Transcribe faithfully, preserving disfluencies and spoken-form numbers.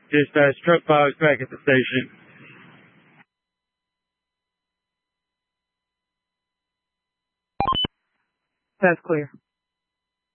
Dispatch, truck five is back at the station. That's clear.